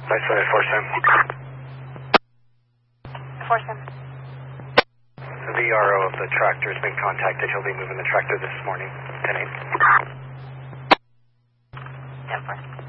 Sorry, 4-Sim. 4-Sim. The VRO of the tractor has been contacted. He'll be moving the tractor this morning, 10-8. 10-4.